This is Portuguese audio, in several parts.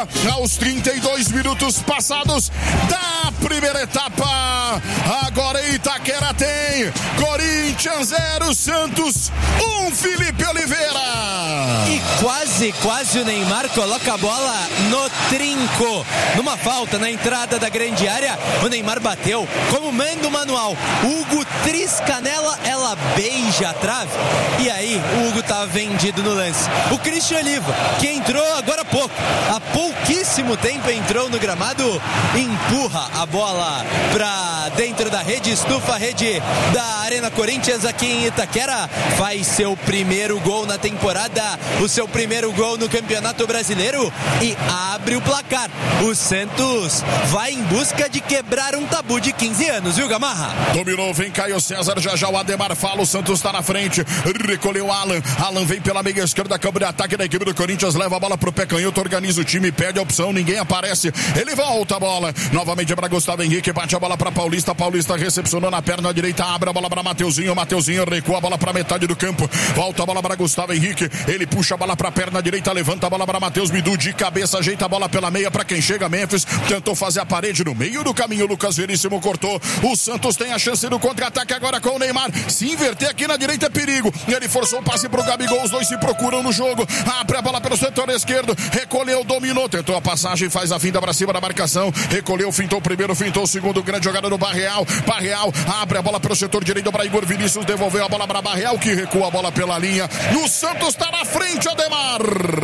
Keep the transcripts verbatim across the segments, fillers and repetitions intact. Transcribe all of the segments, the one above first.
bola aos trinta e dois minutos passados da primeira etapa. Agora Itaquera tem Corinthians zero, Santos um, Felipe Oliveira. E quase, quase o Neymar coloca a bola no trinco. Numa falta na entrada da grande área, o Neymar bateu como manda o manual. Hugo trisca nela, ela beija a trave. E aí, o Hugo tá vendido no lance. O Christian Oliva, que entrou agora há pouco, há pouquíssimo tempo entrou no gramado, empurra a bola pra dentro da rede, estufa a rede da Arena Corinthians aqui em Itaquera, faz seu primeiro gol na temporada, o seu primeiro gol no Campeonato Brasileiro e abre o placar. O Santos vai em busca de quebrar um tabu de quinze anos, viu, Gamarra? Dominou, vem Caio César, já já o Ademar fala, o Santos tá na frente, recolheu o Alan, Alan vem pela meia esquerda, campo de ataque da equipe do Corinthians, leva a bola pro pé canhoto, organiza o time, pede a opção, ninguém aparece, ele volta a bola, novamente para Gustavo Henrique, bate a bola para Paulista, Paulista recepcionou na perna direita, abre a bola para Mateuzinho, Mateuzinho recua a bola para metade do campo, volta a bola para Gustavo Henrique, ele puxa a bola para perna direita, levanta a bola para Matheus Bidu, de cabeça, ajeita a bola pela meia para quem chega, Memphis, tentou fazer a parede no meio do caminho, Lucas Veríssimo cortou, o Santos tem a chance do contra-ataque agora com o Neymar, se inverter aqui na direita é perigo, ele forçou o passe pro Gabigol, os dois se procuram no jogo, abre a bola pelo setor esquerdo, recolheu, dominou, tentou a passagem, faz a finta pra cima da marcação, recolheu, fintou o primeiro, fintou o segundo, grande jogada do Barreal, Barreal abre a bola pelo setor direito para Igor Vinícius, devolveu a bola para Barreal, que recua a bola pela linha, e o Santos tá na frente, Ademar!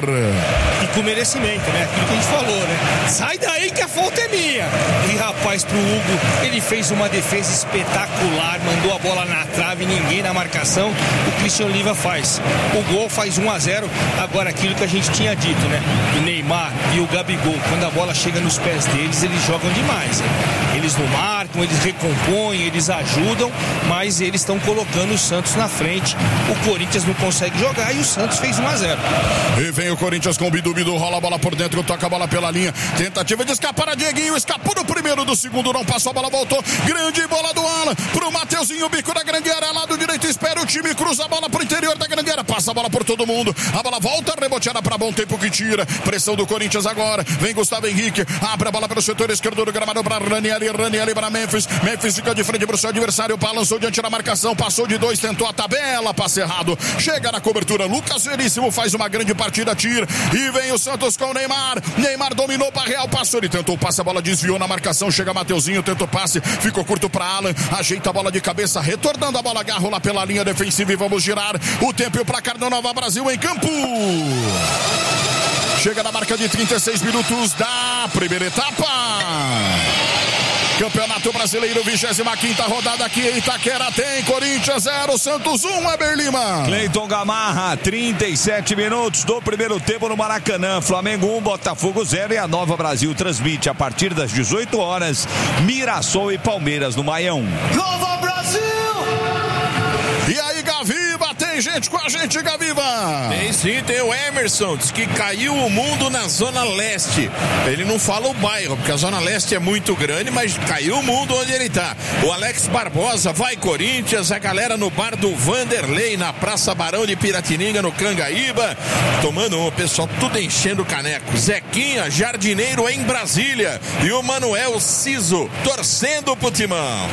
E com merecimento, né? Aquilo que a gente falou, né? Sai daí que a falta é minha! E rapaz, pro Hugo, ele fez uma defesa espetacular, mandou a bola na trave, ninguém na marcação, o Christian Oliva faz. O gol faz um a zero, agora aquilo que a gente tinha dito, né? O Neymar e o Gabigol, quando a bola chega nos pés deles, eles jogam demais, né? Eles não marcam, eles recompõem, eles ajudam, mas eles estão colocando o Santos na frente. O Corinthians não consegue jogar e o Santos fez um a zero. E vem o Corinthians com o Bidu, Bidu rola a bola por dentro, toca a bola pela linha, tentativa de escapar a Dieguinho, escapou no primeiro, do segundo não passou, a bola voltou, grande bola do Alan, pro Mateuzinho, bico da grande área, lado direito, espera o time, cruza a bola pro interior da grande área, passa a bola por todo mundo, a bola volta, reboteada para bom tempo que tira, pressão do Corinthians agora, vem Gustavo Henrique, abre a bola pelo setor esquerdo do gramado para Ranieri, Ranieri para Memphis, Memphis fica de frente pro seu adversário, balançou diante da marcação, passou de dois, tentou a tabela, passe errado, chega na cobertura, Lucas Veríssimo faz uma grande partida, tira, e vem o Santos com o Neymar, Neymar dominou para Real, passou, ele tentou o passe, a bola desviou na marcação, chega Mateuzinho, tentou o passe, ficou curto para Alan, ajeita a bola de cabeça, retornando a bola, agarro lá pela linha defensiva e vamos girar o tempo e o placar do Nova Brasil em campo. Chega na marca de trinta e seis minutos da primeira etapa. Campeonato Brasileiro, vigésima quinta rodada aqui em Itaquera, tem Corinthians zero, Santos um, Eber Lima. Cleiton Gamarra, trinta e sete minutos do primeiro tempo no Maracanã, Flamengo um, Botafogo zero, e a Nova Brasil transmite a partir das dezoito horas, Mirassol e Palmeiras no Maião. Nova Brasil! E aí, Gaviva, tem gente com a gente, Gaviva? Tem sim, tem o Emerson, diz que caiu o mundo na Zona Leste. Ele não fala o bairro, porque a Zona Leste é muito grande, mas caiu o mundo onde ele tá. O Alex Barbosa, vai Corinthians, a galera no bar do Vanderlei, na Praça Barão de Piratininga, no Cangaíba, tomando o pessoal tudo enchendo o caneco. Zequinha, jardineiro em Brasília, e o Manuel Ciso, torcendo pro Timão.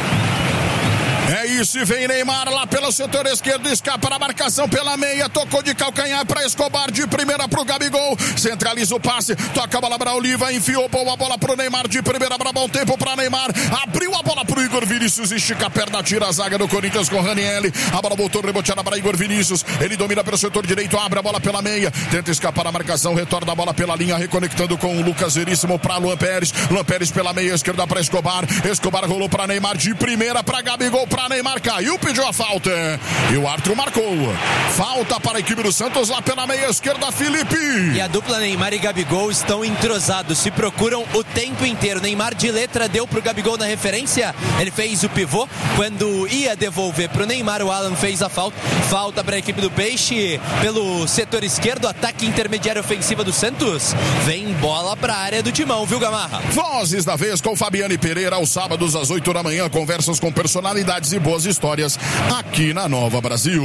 É isso, e vem Neymar lá pelo setor esquerdo, escapa na marcação pela meia, tocou de calcanhar para Escobar, de primeira pro Gabigol, centraliza o passe, toca a bola para Oliva, enfiou boa bola pro Neymar, de primeira para bom tempo para Neymar, abriu a bola pro Igor Vinícius, estica a perna, tira a zaga do Corinthians com Ranieri, a bola voltou reboteada para Igor Vinícius, ele domina pelo setor direito, abre a bola pela meia, tenta escapar a marcação, retorna a bola pela linha, reconectando com o Lucas Veríssimo para Luan Pérez, Luan Pérez pela meia esquerda para Escobar, Escobar rolou para Neymar, de primeira para Gabigol, para Neymar, caiu, pediu a falta e o árbitro marcou falta para a equipe do Santos lá pela meia esquerda, Felipe. E a dupla Neymar e Gabigol estão entrosados, se procuram o tempo inteiro. Neymar de letra deu pro Gabigol na referência, ele fez o pivô, quando ia devolver pro Neymar, o Alan fez a falta, falta para a equipe do Peixe pelo setor esquerdo, ataque intermediário ofensiva do Santos, vem bola para a área do Timão, viu, Gamarra? Vozes da vez com Fabiane Pereira, aos sábados às oito da manhã, conversas com personalidades e boas histórias aqui na Nova Brasil.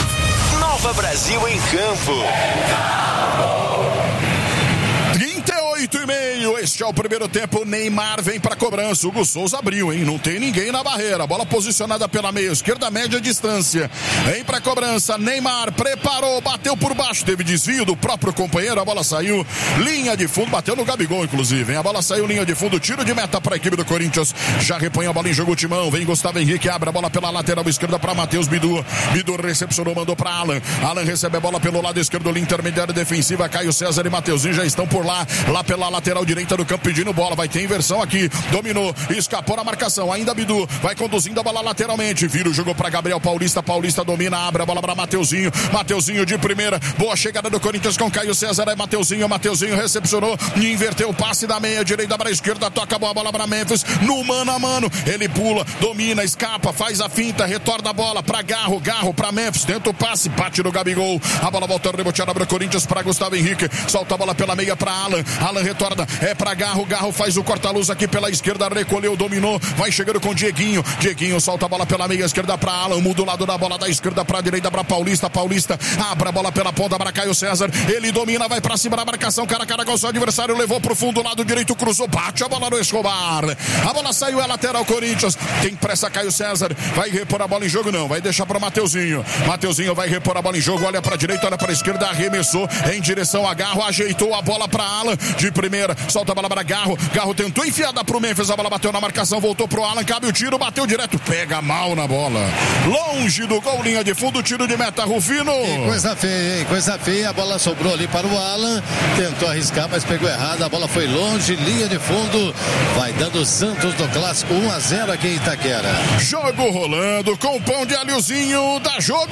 Nova Brasil em campo. trinta e oito oito e meio, este é o primeiro tempo. Neymar vem pra cobrança. Hugo Souza abriu, hein? Não tem ninguém na barreira. Bola posicionada pela meia esquerda, média distância. Vem pra cobrança. Neymar preparou, bateu por baixo. Teve desvio do próprio companheiro. A bola saiu. Linha de fundo, bateu no Gabigol, inclusive, hein? A bola saiu, linha de fundo. Tiro de meta pra equipe do Corinthians. Já repõe a bola em jogo, o Timão. Vem Gustavo Henrique, abre a bola pela lateral esquerda pra Matheus Bidu. Bidu recepcionou, mandou pra Alan. Alan recebe a bola pelo lado esquerdo, linha intermediária defensiva. Caio César e Mateuzinho já estão por lá. Lá pela lateral direita do campo pedindo bola. Vai ter inversão aqui. Dominou, escapou na marcação. Ainda Bidu vai conduzindo a bola lateralmente. Vira o jogo pra Gabriel Paulista. Paulista domina, abre a bola pra Mateuzinho. Mateuzinho de primeira. Boa chegada do Corinthians com Caio César. É Mateuzinho. Mateuzinho recepcionou e inverteu o passe da meia direita para a esquerda. Toca a bola para Memphis. No mano a mano. Ele pula, domina, escapa, faz a finta, retorna a bola para Garro. Garro para Memphis. Tenta o passe, bate no Gabigol. A bola volta reboteada para o Corinthians, para Gustavo Henrique. Solta a bola pela meia para Alan. Alan retorna, é para Garro. Garro faz o corta-luz aqui pela esquerda. Recolheu, dominou. Vai chegando com Dieguinho. Dieguinho solta a bola pela meia esquerda para Alan. Muda o lado da bola da esquerda para a direita para Paulista. Paulista abre a bola pela ponta para Caio César. Ele domina, vai para cima da marcação. Cara a cara com o seu adversário. Levou pro fundo, lado direito, cruzou. Bate a bola no Escobar. A bola saiu, é lateral Corinthians. Quem pressa Caio César. Vai repor a bola em jogo, não. Vai deixar para Mateuzinho. Mateuzinho vai repor a bola em jogo. Olha para a direita, olha para a esquerda. Arremessou em direção a Garro. Ajeitou a bola para Alan. De primeira, solta a bola para Garro. Garro tentou enfiada pro Memphis. A bola bateu na marcação, voltou pro Alan. Cabe o tiro, bateu direto. Pega mal na bola. Longe do gol, linha de fundo. Tiro de meta, Rufino. Que coisa feia, hein? Coisa feia. A bola sobrou ali para o Alan. Tentou arriscar, mas pegou errado. A bola foi longe, linha de fundo. Vai dando Santos do Clássico um a zero aqui em Itaquera. Jogo rolando com o pão de alhozinho da jogo.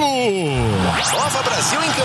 Nova Brasil em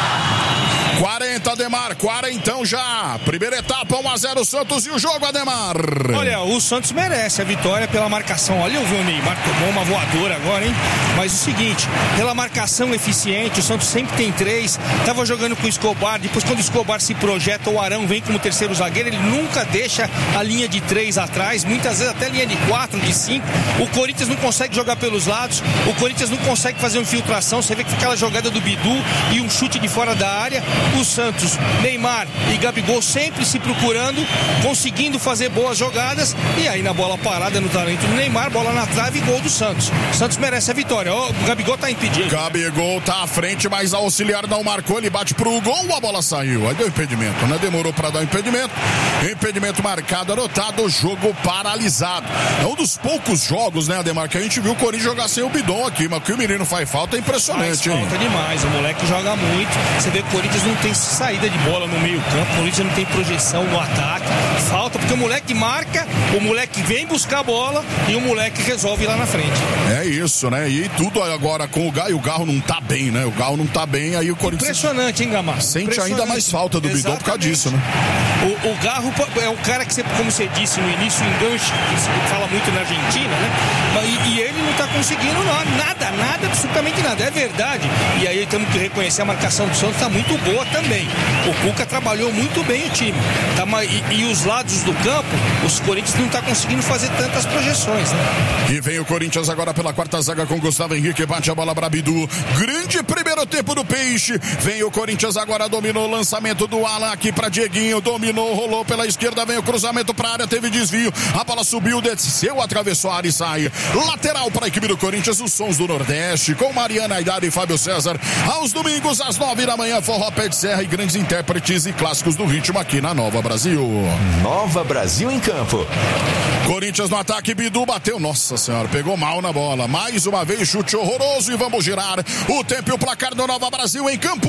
campo. quarenta, Ademar, quarentão já. Primeira etapa, um a zero Santos e o jogo, Ademar. Olha, o Santos merece a vitória pela marcação. Olha, eu vi o Neymar tomou uma voadora agora, hein? Mas o seguinte, pela marcação eficiente, o Santos sempre tem três. Tava jogando com o Escobar, depois quando o Escobar se projeta, o Arão vem como terceiro zagueiro, ele nunca deixa a linha de três atrás, muitas vezes até linha de quatro, de cinco. O Corinthians não consegue jogar pelos lados, o Corinthians não consegue fazer uma infiltração. Você vê que aquela jogada do Bidu e um chute de fora da área. O Santos, Neymar e Gabigol sempre se procurando, conseguindo fazer boas jogadas, e aí na bola parada, no talento do Neymar, bola na trave e gol do Santos. O Santos merece a vitória. O Gabigol tá impedido. Gabigol tá à frente, mas a auxiliar não marcou, ele bate pro gol, a bola saiu. Aí deu impedimento, né? Demorou pra dar impedimento. Impedimento marcado, anotado, jogo paralisado. É um dos poucos jogos, né, Ademar, que a gente viu o Corinthians jogar sem o Bidon aqui, mas que o menino faz falta é impressionante, faz hein? Falta demais, o moleque joga muito. Você vê que o Corinthians não tem saída de bola no meio campo, o Corinthians não tem projeção no ataque. Falta, porque o moleque marca, o moleque vem buscar a bola e o moleque resolve ir lá na frente. É isso, né? E tudo agora com o Garro, e o Garro não tá bem, né? O Garro não tá bem, aí o Corinthians... Impressionante, hein, Gamar? Sente ainda mais falta do Bidon por causa disso, né? O, o Garro é um cara que, como você disse no início, enganche, que se fala muito na Argentina, né? E, e ele não tá conseguindo nada, nada, absolutamente nada. É verdade. E aí temos que reconhecer a marcação do Santos tá muito boa também. O Cuca trabalhou muito bem o time. Tá, e, e os lados do campo, os Corinthians não tá conseguindo fazer tantas projeções, né? E vem o Corinthians agora pela quarta zaga com Gustavo Henrique, bate a bola para Bidu. Grande primeiro tempo do Peixe. Vem o Corinthians agora, dominou o lançamento do Alan aqui para Dieguinho, dominou, rolou pela esquerda, vem o cruzamento para a área, teve desvio, a bola subiu, desceu, atravessou a área e sai. Lateral para a equipe do Corinthians, os sons do Nordeste, com Mariana Aidara e Fábio César, aos domingos às nove da manhã, forró, pé de serra e grandes intérpretes e clássicos do ritmo aqui na Nova Brasil. Nova Brasil em campo. Corinthians no ataque, Bidu bateu, nossa senhora, pegou mal na bola, mais uma vez chute horroroso e vamos girar o tempo e o placar do Nova Brasil em campo.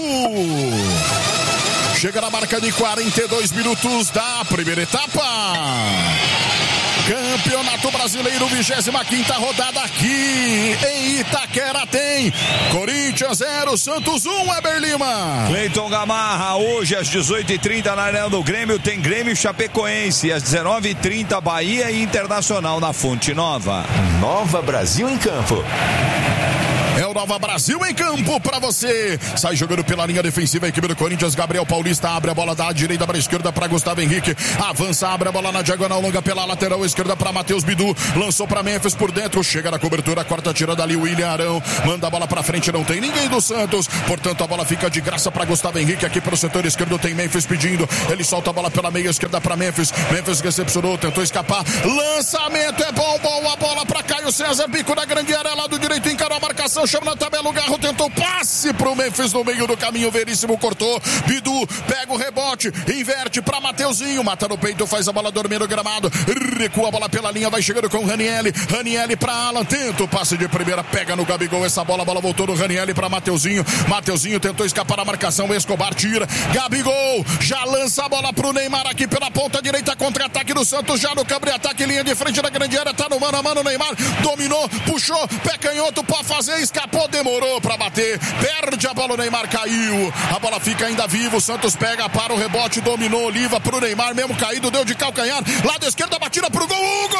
Chega na marca de quarenta e dois minutos da primeira etapa. Campeonato Brasileiro, vigésima quinta rodada aqui em Itaquera tem Corinthians zero, Santos um, Weber Lima. Cleiton Gamarra, hoje às dezoito e trinta na Arena do Grêmio tem Grêmio e Chapecoense, às dezenove e trinta Bahia e Internacional na Fonte Nova. Nova Brasil em campo. É o Nova Brasil em campo pra você. Sai jogando pela linha defensiva a equipe do Corinthians. Gabriel Paulista abre a bola da direita para a esquerda para Gustavo Henrique. Avança, abre a bola na diagonal longa pela lateral esquerda para Matheus Bidu. Lançou para Memphis por dentro. Chega na cobertura, corta, tira dali o William Arão. Manda a bola pra frente, não tem ninguém do Santos. Portanto, a bola fica de graça para Gustavo Henrique. Aqui pelo setor esquerdo tem Memphis pedindo. Ele solta a bola pela meia esquerda para Memphis. Memphis recepcionou, tentou escapar. Lançamento é bom, boa bola para Caio César. Bico da grande área, lado direito, encarou a marcação. Chama na tabela o Garro, tentou passe pro Memphis no meio do caminho. Veríssimo cortou. Bidu pega o rebote, inverte para Mateuzinho. Mata no peito, faz a bola dormir no gramado. Recua a bola pela linha, vai chegando com o Ranielli. Ranielli para Alan, tenta o passe de primeira, pega no Gabigol. Essa bola, a bola voltou do Ranielli para Mateuzinho. Mateuzinho tentou escapar da marcação. Escobar tira. Gabigol já lança a bola pro Neymar aqui pela ponta direita. Contra-ataque do Santos, já no campo de ataque, linha de frente da grande área. Tá no mano a mano. Neymar dominou, puxou, pé canhoto pra fazer, escapou, demorou pra bater. Perde a bola, o Neymar caiu. A bola fica ainda viva. O Santos pega para o rebote, dominou. Oliva pro Neymar, mesmo caído, deu de calcanhar. Lado esquerdo, batida pro gol. Hugo!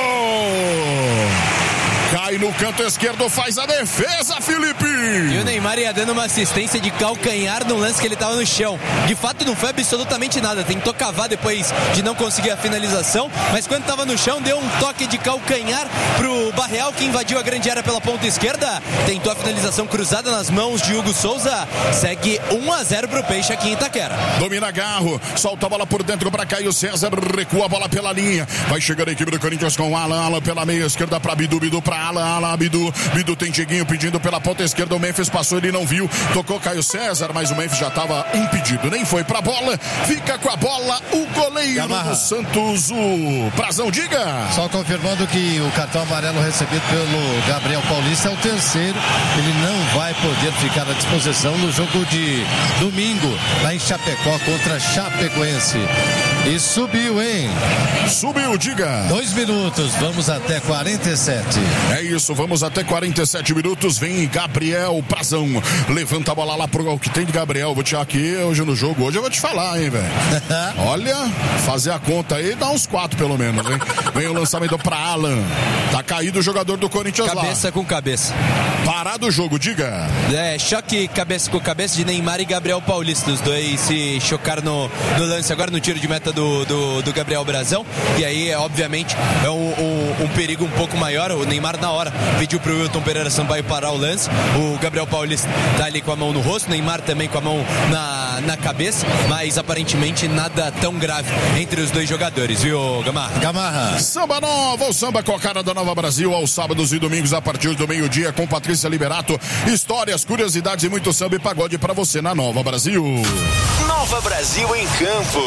Cai no canto esquerdo, faz a defesa, Felipe. E o Neymar ia dando uma assistência de calcanhar no lance que ele estava no chão. De fato, não foi absolutamente nada. Tentou cavar depois de não conseguir a finalização, mas quando estava no chão, deu um toque de calcanhar pro Barreal, que invadiu a grande área pela ponta esquerda. Tentou a finalização cruzada nas mãos de Hugo Souza. Segue um a zero pro Peixe aqui em Itaquera. Domina Garro, solta a bola por dentro para Caio César, recua a bola pela linha. Vai chegando a equipe do Corinthians com Alan, Alan pela meia esquerda para Bidu, Bidu para Alan, Alan, Bidu, Bidu tem Dieguinho pedindo pela ponta esquerda, o Memphis passou, ele não viu, tocou Caio César, mas o Memphis já estava impedido, nem foi pra bola, fica com a bola o goleiro Gamarra. Do Santos, o Prazão, diga. Só confirmando que o cartão amarelo recebido pelo Gabriel Paulista é o terceiro, ele não vai poder ficar à disposição no jogo de domingo, lá em Chapecó contra Chapecoense. E subiu, hein? Subiu, diga. Dois minutos, vamos até quarenta e sete. É isso, vamos até quarenta e sete minutos. Vem Gabriel Prazão. Levanta a bola lá pro que tem de Gabriel. Vou tirar aqui hoje no jogo. Hoje eu vou te falar, hein, velho. Olha, fazer a conta aí, dá uns quatro pelo menos, hein? Vem o lançamento pra Alan. Tá caído o jogador do Corinthians cabeça lá. Cabeça com cabeça. Parado o jogo, diga. É, choque cabeça com cabeça de Neymar e Gabriel Paulista. Os dois se chocaram no, no lance agora, no tiro de meta do, do, do Gabriel Brazão. E aí, obviamente, é um, um, um perigo um pouco maior. O Neymar, na hora, pediu pro Wilton Pereira Sampaio parar o lance. O Gabriel Paulista tá ali com a mão no rosto. O Neymar também com a mão na, na cabeça. Mas, aparentemente, nada tão grave entre os dois jogadores, viu, Gamarra? Gamarra. Samba Nova, o samba com a cara da Nova Brasil, aos sábados e domingos a partir do meio-dia com Patrícia Liberato. Histórias, curiosidades e muito samba e pagode pra você na Nova Brasil. Nova Brasil em campo.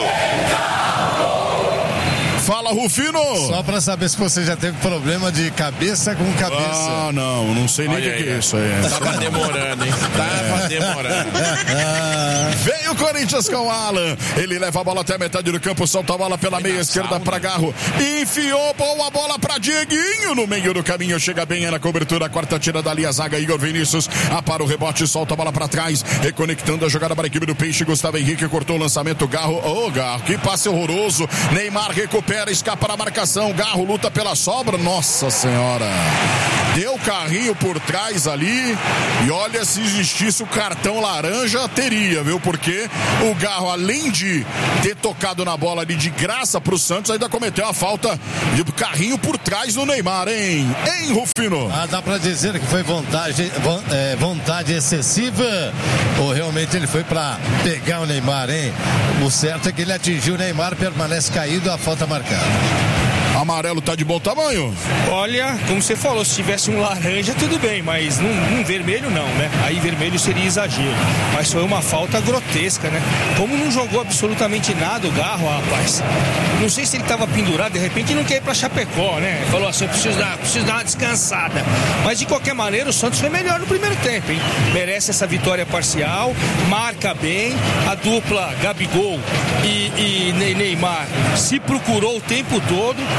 Fala, Rufino! Só pra saber se você já teve problema de cabeça com cabeça. Ah, não, não sei nem o que, que é isso aí. Tava demorando, hein? Tava é. demorando. Veio o Corinthians com o Alan. Ele leva a bola até a metade do campo, solta a bola pela meia esquerda pra Garro. Enfiou, boa bola pra Dieguinho. No meio do caminho, chega bem na cobertura. A quarta tira dali a zaga, Igor Vinícius. Apara o rebote, solta a bola pra trás. Reconectando a jogada para a equipe do Peixe. Gustavo Henrique cortou o lançamento. Garro, ô oh, Garro, que passe horroroso. Neymar recupera. Escapa na marcação, Garro luta pela sobra, nossa senhora, deu carrinho por trás ali, e olha, se existisse o cartão laranja, teria, viu, porque o Garro, além de ter tocado na bola ali de graça pro Santos, ainda cometeu a falta de carrinho por trás do Neymar, hein, hein, Rufino? Ah, dá pra dizer que foi vontade, é, vontade excessiva, ou realmente ele foi pra pegar o Neymar, hein? O certo é que ele atingiu o Neymar, permanece caído, a falta marcada. Amarelo tá de bom tamanho? Olha, como você falou, se tivesse um laranja, tudo bem, mas num, num vermelho não, né? Aí vermelho seria exagero. Mas foi uma falta grotesca, né? Como não jogou absolutamente nada o Garro, rapaz. Não sei se ele tava pendurado, de repente não quer ir pra Chapecó, né? Falou assim, eu preciso dar, preciso dar uma descansada. Mas de qualquer maneira, o Santos foi melhor no primeiro tempo, hein? Merece essa vitória parcial, marca bem, a dupla Gabigol e, e Neymar se procurou o tempo todo.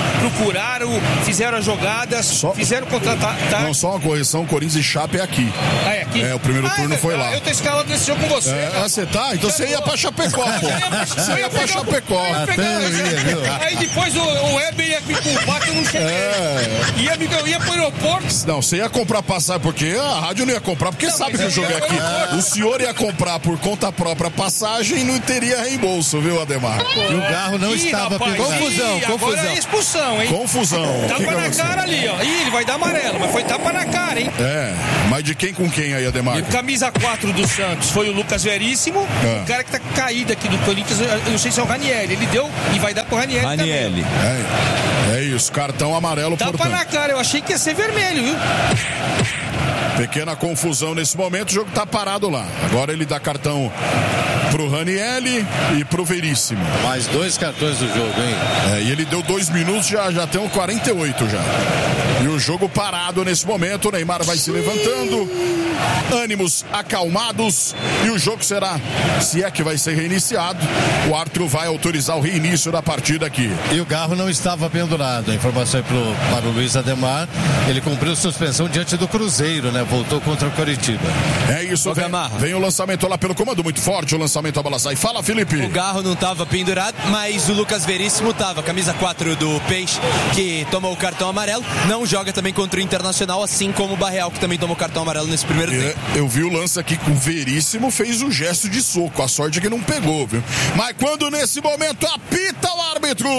procuraram, fizeram as jogadas, só, fizeram contra-ataque. Não, só uma correção, Corinthians e Chape é aqui. Ah, é aqui? É, o primeiro ah, turno é, foi lá. Eu tô escalado nesse jogo com você. É, ah, você tá? Então você ia pra Chapecó, pô. Você ia pra Chapecó. Aí depois o, o Weber ia me culpar que eu não cheguei. É. Ia, me, eu ia pro aeroporto. Não, você ia comprar passagem, porque a rádio não ia comprar, porque não, sabe que eu joguei aqui. O senhor ia comprar por conta própria passagem e não teria reembolso, viu, Ademar? E o Garro não Ih, estava rapaz, confusão, ih, confusão. Agora é expulsão, hein? Confusão. Tapa que na que cara ali, ó. Ih, ele vai dar amarelo, mas foi tapa na cara, hein? É, mas de quem com quem aí, Ademar? E o camisa quatro do Santos foi o Lucas Veríssimo, é. o cara que tá caído aqui do Corinthians, eu não sei se é o Ranieri, ele deu e vai dar pro Ranieri Ranieri. É, é isso, cartão amarelo, tapa portanto. na cara, eu achei que ia ser vermelho, viu? Pequena confusão nesse momento, o jogo tá parado lá. Agora ele dá cartão pro Ranieri e pro Veríssimo. Mais dois cartões do jogo, hein? É, e ele deu dois minutos, já, já tem um quarenta e oito já. E o jogo parado nesse momento, o Neymar vai se levantando, ânimos acalmados, e o jogo será, se é que vai ser reiniciado, o árbitro vai autorizar o reinício da partida aqui. E o Garro não estava pendurado, a informação é pro, para o Luiz Ademar, ele cumpriu suspensão diante do Cruzeiro, né? Voltou contra o Coritiba. É isso, vem, vem o lançamento lá pelo comando, muito forte o lançamento, a bola sai. Fala, Felipe. O Garro não estava pendurado, mas o Lucas Veríssimo estava, camisa quatro do Peixe, que tomou o cartão amarelo, não joga também contra o Internacional, assim como o Barreal, que também tomou o cartão amarelo nesse primeiro é, tempo. Eu vi o lance aqui com o Veríssimo, fez o gesto de soco, a sorte é que não pegou, viu? Mas quando nesse momento apita o árbitro,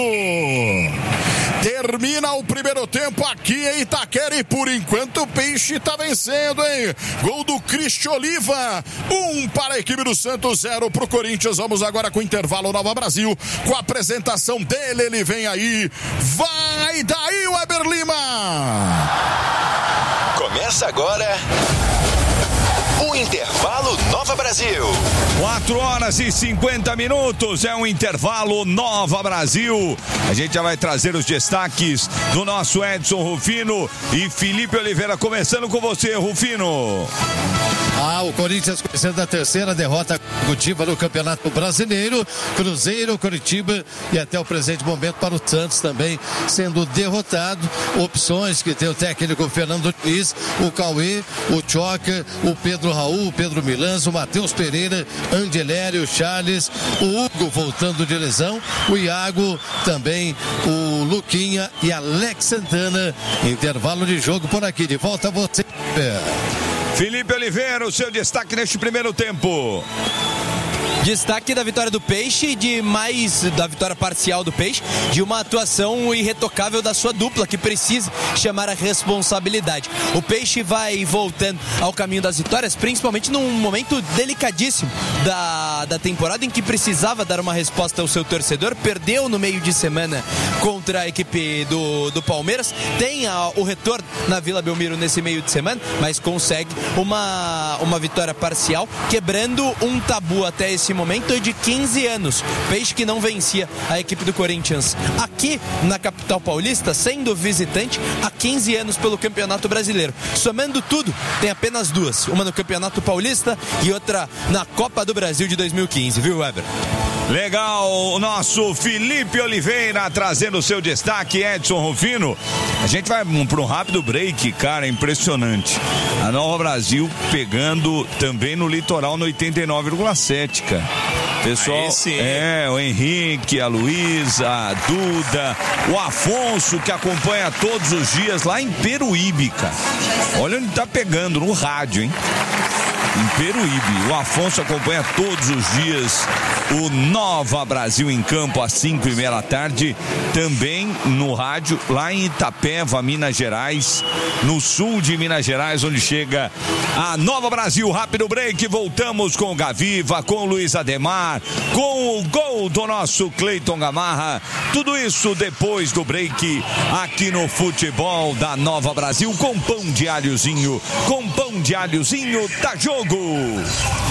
termina o primeiro tempo aqui em Itaquera e por enquanto o Peixe tá vencendo, hein? Gol do Cristian Oliva, um para a equipe do Santos, zero pro Corinthians. Vamos agora com o intervalo Nova Brasil, com a apresentação dele, ele vem aí, vai daí o Weber Lima. Começa agora o intervalo Nova Brasil. quatro horas e cinquenta minutos, é um intervalo Nova Brasil. A gente já vai trazer os destaques do nosso Edson Rufino e Felipe Oliveira, começando com você, Rufino. Ah, o Corinthians conhecendo a terceira derrota consecutiva no Campeonato Brasileiro. Cruzeiro, Coritiba e até o presente momento para o Santos também sendo derrotado. Opções que tem o técnico Fernando Diniz, o Cauê, o Choca, o Pedro Raul, o Pedro Milanzo, o Matheus Pereira, Angelério, Charles, o Hugo voltando de lesão, o Iago, também o Luquinha e Alex Santana. Intervalo de jogo por aqui. De volta a você. Felipe Oliveira, o seu destaque neste primeiro tempo. Destaque da vitória do Peixe, de mais da vitória parcial do Peixe, de uma atuação irretocável da sua dupla, que precisa chamar a responsabilidade. O Peixe vai voltando ao caminho das vitórias, principalmente num momento delicadíssimo da, da temporada, em que precisava dar uma resposta ao seu torcedor. Perdeu no meio de semana contra a equipe do, do Palmeiras, tem a, o retorno na Vila Belmiro nesse meio de semana, mas consegue uma, uma vitória parcial, quebrando um tabu até esse momento de quinze anos. Peixe que não vencia a equipe do Corinthians aqui na capital paulista, sendo visitante há quinze anos pelo Campeonato Brasileiro. Somando tudo, tem apenas duas, uma no Campeonato Paulista e outra na Copa do Brasil de dois mil e quinze, viu, Weber? Legal, o nosso Felipe Oliveira trazendo o seu destaque, Edson Rufino. A gente vai para um rápido break, cara, impressionante. A Nova Brasil pegando também no litoral no oitenta e nove vírgula sete, cara. Pessoal, é, o Henrique, a Luísa, a Duda, o Afonso, que acompanha todos os dias lá em Peruíbe, cara. Olha onde tá pegando, no rádio, hein? Em Peruíbe. O Afonso acompanha todos os dias o Nova Brasil em campo às cinco e meia da tarde, também no rádio lá em Itapeva, Minas Gerais, no sul de Minas Gerais, onde chega a Nova Brasil. Rápido break, voltamos com o Gaviva, com o Luiz Ademar, com o gol do nosso Cleiton Gamarra, tudo isso depois do break aqui no futebol da Nova Brasil, com pão de alhozinho, com pão de alhozinho, tá jogo!